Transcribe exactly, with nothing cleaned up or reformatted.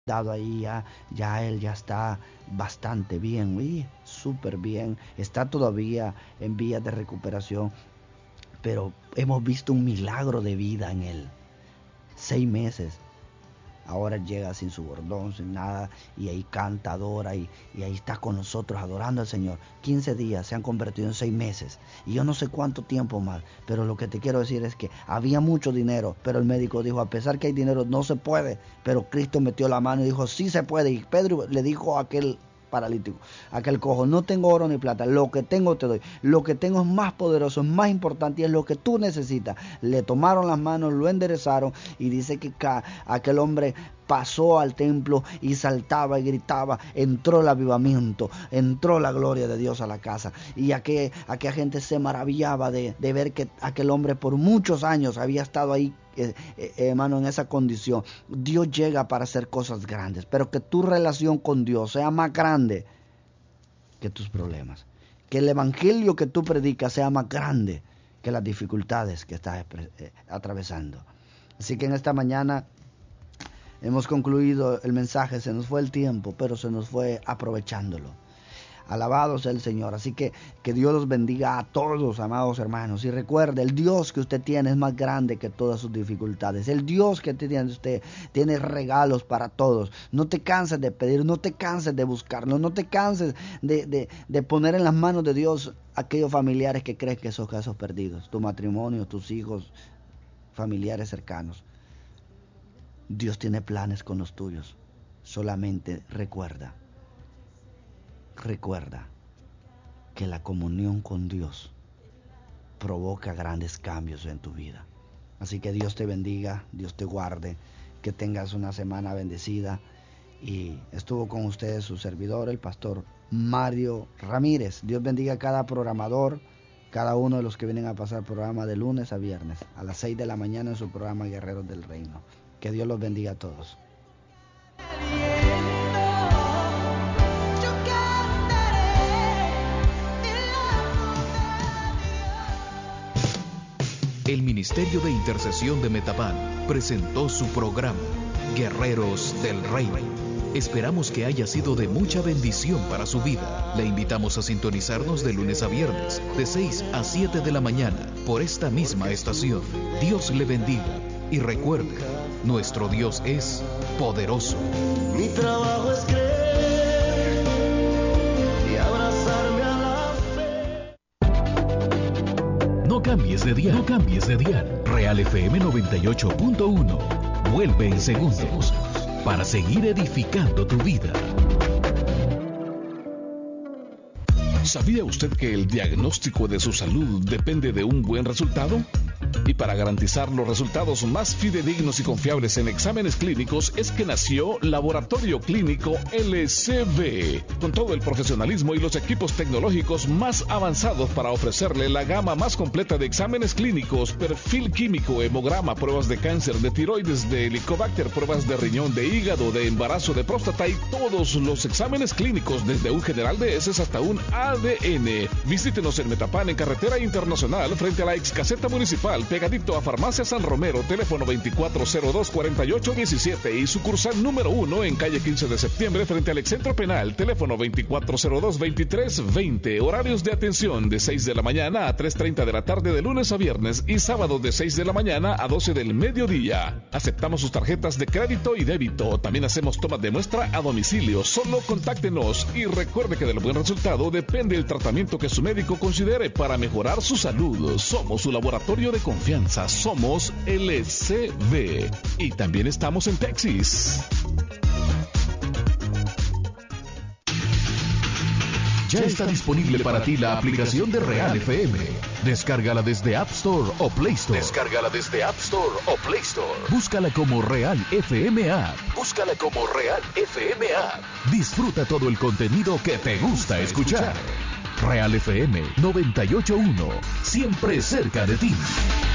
dado ahí, ya, ya él ya está bastante bien, y súper bien, está todavía en vías de recuperación, pero hemos visto un milagro de vida en él. Seis meses. Ahora llega sin su bordón, sin nada, y ahí canta, adora, y, y ahí está con nosotros adorando al Señor. quince días se han convertido en seis meses, y yo no sé cuánto tiempo más, pero lo que te quiero decir es que había mucho dinero, pero el médico dijo, a pesar que hay dinero, no se puede, pero Cristo metió la mano y dijo, sí se puede, y Pedro le dijo a aquel paralítico, aquel cojo, no tengo oro ni plata, lo que tengo te doy, lo que tengo es más poderoso, es más importante y es lo que tú necesitas. Le tomaron las manos, lo enderezaron y dice que aquel hombre pasó al templo y saltaba y gritaba, entró el avivamiento, entró la gloria de Dios a la casa, y aquel, aquella gente se maravillaba de, de ver que aquel hombre por muchos años había estado ahí, eh, eh, hermano, en esa condición. Dios llega para hacer cosas grandes, pero que tu relación con Dios sea más grande que tus problemas, que el evangelio que tú predicas sea más grande que las dificultades que estás eh, atravesando. Así que en esta mañana hemos concluido el mensaje, se nos fue el tiempo, pero se nos fue aprovechándolo. Alabado sea el Señor. Así que que Dios los bendiga a todos, amados hermanos. Y recuerde, el Dios que usted tiene es más grande que todas sus dificultades. El Dios que tiene usted tiene regalos para todos. No te canses de pedir, no te canses de buscarlo, no te canses de, de, de poner en las manos de Dios aquellos familiares que crees que son casos perdidos. Tu matrimonio, tus hijos, familiares cercanos. Dios tiene planes con los tuyos. Solamente recuerda, recuerda que la comunión con Dios provoca grandes cambios en tu vida. Así que Dios te bendiga, Dios te guarde, que tengas una semana bendecida. Y estuvo con ustedes su servidor, el pastor Mario Ramírez. Dios bendiga a cada programador, cada uno de los que vienen a pasar programa de lunes a viernes, a las seis de la mañana en su programa Guerreros del Reino. Que Dios los bendiga a todos. El Ministerio de Intercesión de Metapan presentó su programa Guerreros del Reino. Esperamos que haya sido de mucha bendición para su vida. Le invitamos a sintonizarnos de lunes a viernes, de seis a siete de la mañana, por esta misma estación. Dios le bendiga. Y recuerde, nuestro Dios es poderoso. Mi trabajo es creer y abrazarme a la fe. No cambies de dial, no cambies de dial. Real F M noventa y ocho punto uno. Vuelve en segundos para seguir edificando tu vida. ¿Sabía usted que el diagnóstico de su salud depende de un buen resultado? Y para garantizar los resultados más fidedignos y confiables en exámenes clínicos es que nació Laboratorio Clínico L C B, con todo el profesionalismo y los equipos tecnológicos más avanzados para ofrecerle la gama más completa de exámenes clínicos, perfil químico, hemograma, pruebas de cáncer, de tiroides, de helicobacter, pruebas de riñón, de hígado, de embarazo, de próstata y todos los exámenes clínicos, desde un general de heces hasta un A D N. Visítenos en Metapan, en Carretera Internacional, frente a la ex caseta municipal, pegadito a Farmacia San Romero, teléfono veinticuatro cero dos, cuarenta y ocho diecisiete, y sucursal número uno en calle quince de septiembre frente al excentro penal, teléfono veinticuatro cero dos, veintitrés veinte. Horarios de atención de seis de la mañana a tres treinta de la tarde de lunes a viernes y sábado de seis de la mañana a doce del mediodía. Aceptamos sus tarjetas de crédito y débito. También hacemos tomas de muestra a domicilio. Solo contáctenos y recuerde que del buen resultado depende el tratamiento que su médico considere para mejorar su salud. Somos su laboratorio de confianza. Somos L C B. Y también estamos en Texas. Ya está disponible para ti la aplicación de Real F M. Descárgala desde App Store o Play Store. Descárgala desde App Store o Play Store. Búscala como Real F M App. Búscala como Real F M App. Disfruta todo el contenido que te gusta escuchar. Real F M noventa y ocho punto uno. Siempre cerca de ti.